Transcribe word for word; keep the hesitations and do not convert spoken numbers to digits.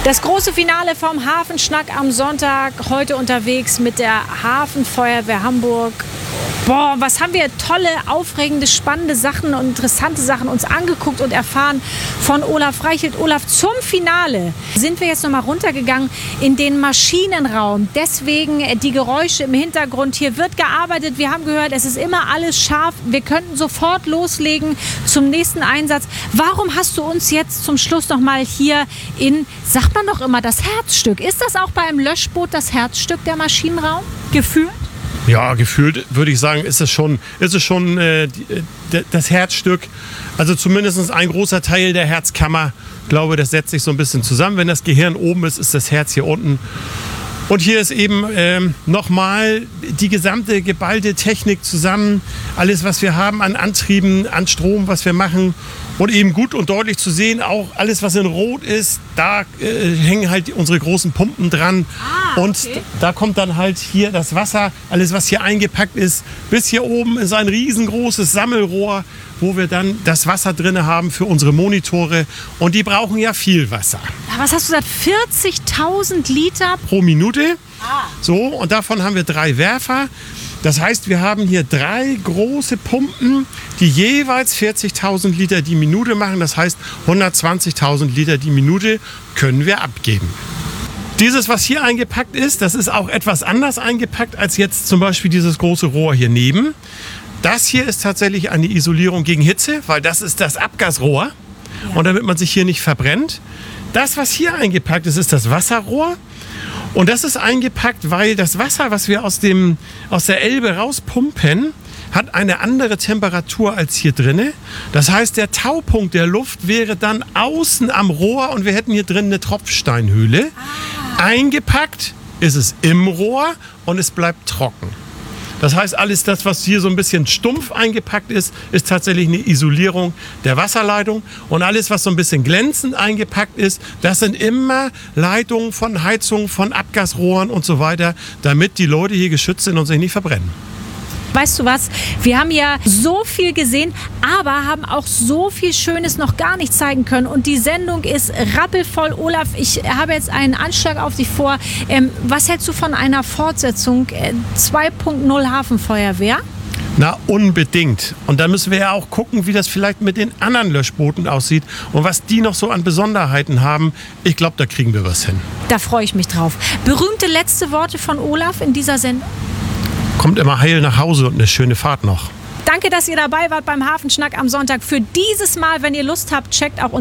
Das große Finale vom Hafenschnack am Sonntag. Heute unterwegs mit der Hafenfeuerwehr Hamburg. Boah, was haben wir tolle, aufregende, spannende Sachen und interessante Sachen uns angeguckt und erfahren von Olaf Reichelt. Olaf, zum Finale sind wir jetzt noch mal runtergegangen in den Maschinenraum. Deswegen die Geräusche im Hintergrund. Hier wird gearbeitet. Wir haben gehört, es ist immer alles scharf. Wir könnten sofort loslegen zum nächsten Einsatz. Warum hast du uns jetzt zum Schluss noch mal hier in, sagt man doch immer, das Herzstück? Ist das auch bei einem Löschboot das Herzstück, der Maschinenraum? Gefühlt? Ja, gefühlt würde ich sagen, ist es schon, ist es schon äh, die, das Herzstück. Also zumindest ein großer Teil der Herzkammer. Ich glaube, das setzt sich so ein bisschen zusammen. Wenn das Gehirn oben ist, ist das Herz hier unten. Und hier ist eben ähm, nochmal die gesamte geballte Technik zusammen. Alles, was wir haben an Antrieben, an Strom, was wir machen. Und eben gut und deutlich zu sehen, auch alles, was in Rot ist, da äh, hängen halt unsere großen Pumpen dran. Ah, und okay. Da kommt dann halt hier das Wasser, alles, was hier eingepackt ist. Bis hier oben ist ein riesengroßes Sammelrohr, wo wir dann das Wasser drin haben für unsere Monitore. Und die brauchen ja viel Wasser. Ja, was hast du gesagt? vierzigtausend Liter Pro Minute. Ah. So, und davon haben wir drei Werfer. Das heißt, wir haben hier drei große Pumpen, die jeweils vierzigtausend Liter die Minute machen. Das heißt, hundertzwanzigtausend Liter die Minute können wir abgeben. Dieses, was hier eingepackt ist, das ist auch etwas anders eingepackt als jetzt zum Beispiel dieses große Rohr hier neben. Das hier ist tatsächlich eine Isolierung gegen Hitze, weil das ist das Abgasrohr. Ja. Und damit man sich hier nicht verbrennt. Das, was hier eingepackt ist, ist das Wasserrohr. Und das ist eingepackt, weil das Wasser, was wir aus, dem, aus der Elbe rauspumpen, hat eine andere Temperatur als hier drinne. Das heißt, der Taupunkt der Luft wäre dann außen am Rohr und wir hätten hier drin eine Tropfsteinhöhle. Ah. Eingepackt ist es im Rohr und es bleibt trocken. Das heißt, alles das, was hier so ein bisschen stumpf eingepackt ist, ist tatsächlich eine Isolierung der Wasserleitung. Und alles, was so ein bisschen glänzend eingepackt ist, das sind immer Leitungen von Heizungen, von Abgasrohren und so weiter, damit die Leute hier geschützt sind und sich nicht verbrennen. Weißt du was? Wir haben ja so viel gesehen, aber haben auch so viel Schönes noch gar nicht zeigen können. Und die Sendung ist rappelvoll. Olaf, ich habe jetzt einen Anschlag auf dich vor. Ähm, was hältst du von einer Fortsetzung äh, zwei Punkt null Hafenfeuerwehr? Na, unbedingt. Und da müssen wir ja auch gucken, wie das vielleicht mit den anderen Löschbooten aussieht und was die noch so an Besonderheiten haben. Ich glaube, da kriegen wir was hin. Da freue ich mich drauf. Berühmte letzte Worte von Olaf in dieser Sendung? Kommt immer heil nach Hause und eine schöne Fahrt noch. Danke, dass ihr dabei wart beim Hafenschnack am Sonntag. Für dieses Mal, wenn ihr Lust habt, checkt auch